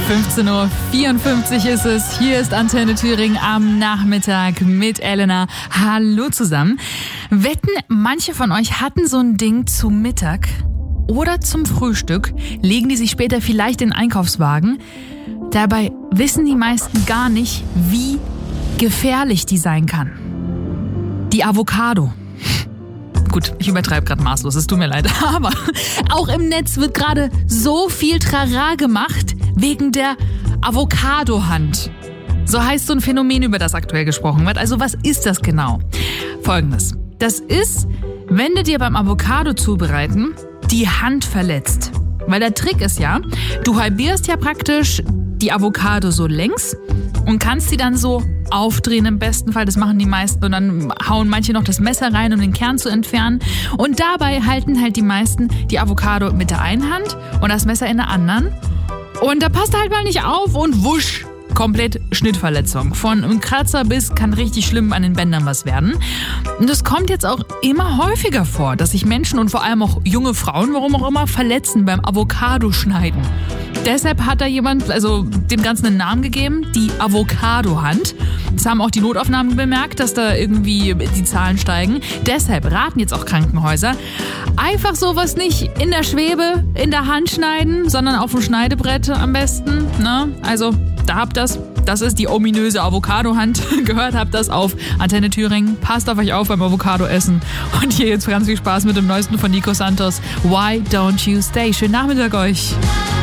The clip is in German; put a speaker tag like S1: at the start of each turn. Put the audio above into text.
S1: 15.54 Uhr ist es. Hier ist Antenne Thüringen am Nachmittag mit Elena. Hallo zusammen. Wetten, manche von euch hatten so ein Ding zu Mittag oder zum Frühstück, legen die sich später vielleicht in den Einkaufswagen. Dabei wissen die meisten gar nicht, wie gefährlich die sein kann. Die Avocado. Gut, ich übertreibe gerade maßlos, es tut mir leid. Aber auch im Netz wird gerade so viel Trara gemacht wegen der Avocado-Hand. So heißt so ein Phänomen, über das aktuell gesprochen wird. Also was ist das genau? Folgendes. Das ist, wenn du dir beim Avocado zubereiten die Hand verletzt. Weil der Trick ist ja, du halbierst ja praktisch die Avocado so längs und kannst sie dann so aufdrehen im besten Fall. Das machen die meisten und dann hauen manche noch das Messer rein, um den Kern zu entfernen. Und dabei halten halt die meisten die Avocado mit der einen Hand und das Messer in der anderen. Und da passt halt mal nicht auf und wusch, komplett Schnittverletzung. Von einem Kratzer bis kann richtig schlimm an den Bändern was werden. Und es kommt jetzt auch immer häufiger vor, dass sich Menschen und vor allem auch junge Frauen, warum auch immer, verletzen beim Avocado-Schneiden. Deshalb hat da jemand dem Ganzen einen Namen gegeben, die Avocado-Hand. Das haben auch die Notaufnahmen bemerkt, dass da irgendwie die Zahlen steigen. Deshalb raten jetzt auch Krankenhäuser, einfach sowas nicht in der Schwebe, in der Hand schneiden, sondern auf dem Schneidebrett am besten. Ne? Also da habt das. Das ist die ominöse Avocado-Hand. Gehört habt das auf Antenne Thüringen. Passt auf euch auf beim Avocado-Essen. Und hier jetzt ganz viel Spaß mit dem Neuesten von Nico Santos. Why don't you stay? Schönen Nachmittag euch.